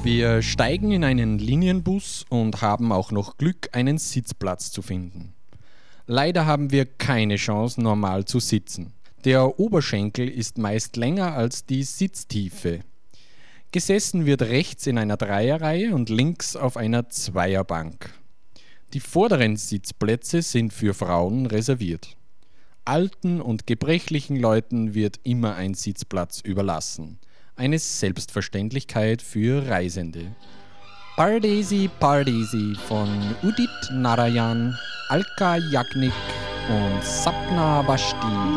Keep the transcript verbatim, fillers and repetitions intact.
Wir steigen in einen Linienbus und haben auch noch Glück, einen Sitzplatz zu finden. Leider haben wir keine Chance, normal zu sitzen. Der Oberschenkel ist meist länger als die Sitztiefe. Gesessen wird rechts in einer Dreierreihe und links auf einer Zweierbank. Die vorderen Sitzplätze sind für Frauen reserviert. Alten und gebrechlichen Leuten wird immer ein Sitzplatz überlassen. Eine Selbstverständlichkeit für Reisende. Pardesi Pardesi von Udit Narayan, Alka Yagnik und Sapna Bashti.